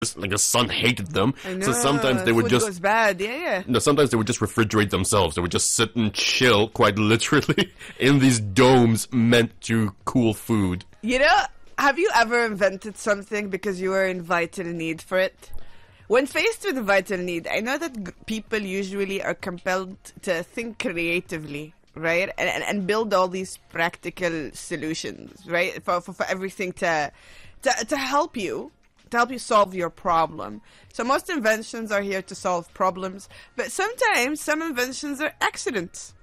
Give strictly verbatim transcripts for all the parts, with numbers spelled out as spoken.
like the sun hated them. I know. So sometimes they would Food just goes bad. Yeah, yeah. no, sometimes they would just refrigerate themselves. They would just sit and chill, quite literally, in these domes meant to cool food. You know, have you ever invented something because you were in vital need for it? When faced with a vital need, I know that g- people usually are compelled to think creatively, right? And, and, and build all these practical solutions, right? For, for, for everything to, to, to help you, to help you solve your problem. So most inventions are here to solve problems, but sometimes some inventions are accidents.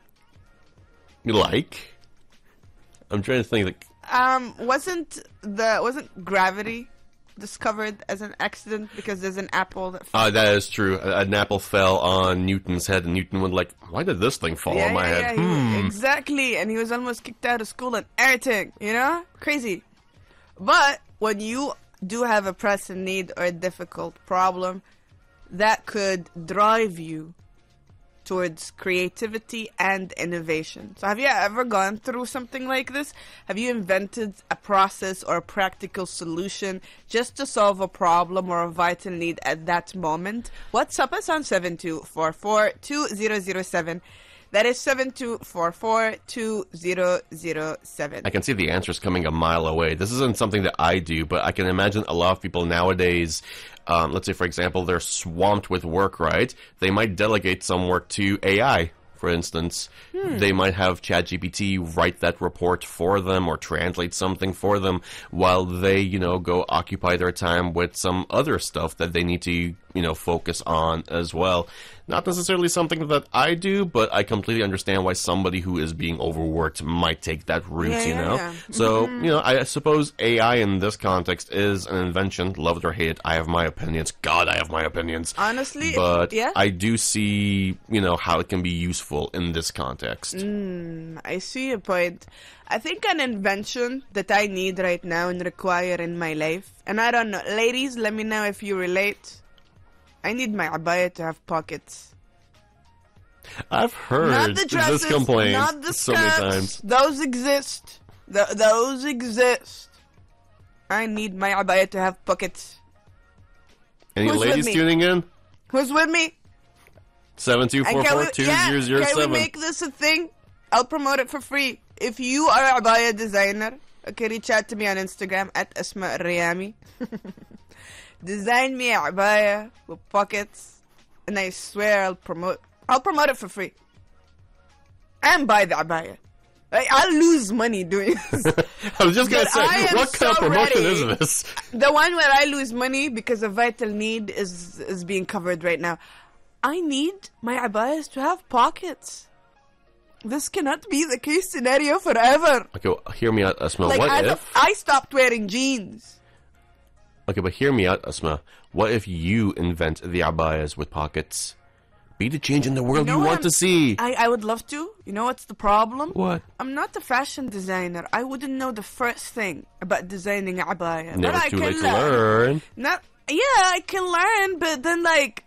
Like, I'm trying to think. Like, Um, wasn't the wasn't gravity discovered as an accident because there's an apple that ah, that is true. A- An apple fell on Newton's head, and Newton was like, "Why did this thing fall on my head?" he- Hmm. exactly, and he was almost kicked out of school and everything, you know? Crazy. But when you do have a pressing need or a difficult problem, that could drive you towards creativity and innovation. So have you ever gone through something like this? Have you invented a process or a practical solution just to solve a problem or a vital need at that moment? WhatsApp us on seven two four four, two zero zero seven. That is seven two four four, two zero zero seven. I can see the answers coming a mile away. This isn't something that I do, but I can imagine a lot of people nowadays, um, let's say, for example, they're swamped with work, right? They might delegate some work to A I, for instance. Hmm. They might have ChatGPT write that report for them or translate something for them while they, you know, go occupy their time with some other stuff that they need to, you know, focus on as well. Not necessarily something that I do, but I completely understand why somebody who is being overworked might take that route, Yeah, you yeah, know? yeah. So, Mhm. you know, I suppose A I in this context is an invention. Love it or hate it, I have my opinions. God, I have my opinions. Honestly, But yeah. I do see, you know, how it can be useful in this context. Mm, I see your point. I think an invention that I need right now and require in my life, and I don't know, ladies, let me know if you relate. I need my abaya to have pockets. I've heard Not the dresses, this complaint not the so skirts. many times. Those exist. Th- those exist. I need my abaya to have pockets. Any Who's with ladies me? tuning in? Who's with me? seven two four And can four, we- two yeah, zero zero Can we seven. make this a thing? I'll promote it for free. If you are a abaya designer, okay, reach out to me on Instagram at Asma Riyami. Design me a abaya with pockets, and I swear I'll promote. I'll promote it for free. And buy the abaya. I, I'll lose money doing this. I was just going to But I say, am what kind of so promotion ready. is this? The one where I lose money because a vital need is is being covered right now. I need my abayas to have pockets. This cannot be the case scenario forever. Okay, well, hear me out, Asma. Like, what as if... of, I stopped wearing jeans. Okay, but hear me out, Asma. What if you invent the abayas with pockets? Be the change in the world you, know what want I'm- to see. I, I would love to. You know what's the problem? What? I'm not a fashion designer. I wouldn't know the first thing about designing a abaya. Never but I too can late to learn. Not, yeah, I can learn, but then, like,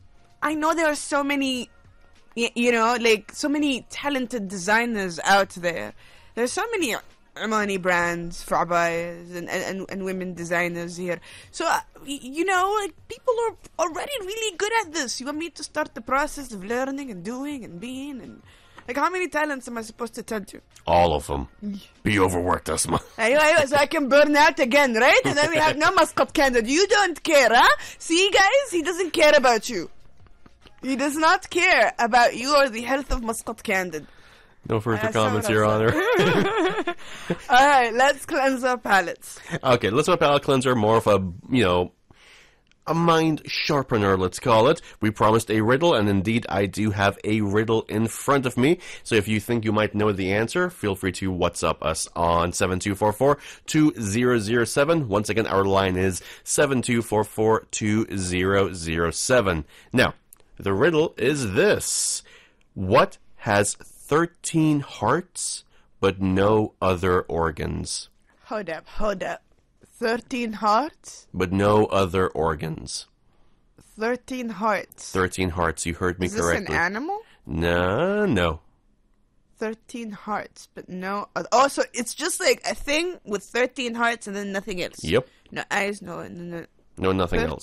I know there are so many, y- you know, like, so many talented designers out there. There's so many Armani brands for abayas and, and, and women designers here. So, uh, y- you know, like, people are already really good at this. You want me to start the process of learning and doing and being and... Like, how many talents am I supposed to tend to? All of them. Be overworked, Asma. Anyway, anyway, so I can burn out again, right? And then we have no Muscat candid. You don't care, huh? See, guys? He doesn't care about you. He does not care about you or the health of Muscat candid. No further That's comments, what I Your said. Honor. All right, let's cleanse our palates. Okay, let's do a palate cleanser, more of a, you know, a mind sharpener, let's call it. We promised a riddle, and indeed I do have a riddle in front of me. So if you think you might know the answer, feel free to WhatsApp us on seven two four four, two zero zero seven. Once again, our line is seven two four four, two zero zero seven. Now, the riddle is this. What has thirteen hearts, but no other organs? Hold up, hold up. Thirteen hearts? But no other organs. Thirteen hearts. Thirteen hearts, you heard me Is this correctly. an animal? No, no. Thirteen hearts, but no other. Oh, so it's just like a thing with thirteen hearts and then nothing else. Yep. No eyes, no, no, no. No, nothing fifty else.